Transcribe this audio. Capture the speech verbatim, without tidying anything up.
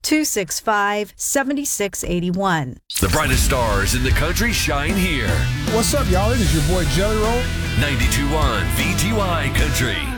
two six five, seven six eight one. The brightest stars in the country shine here. What's up, y'all? It is your boy Jelly Roll. ninety-two point one V T Y Country.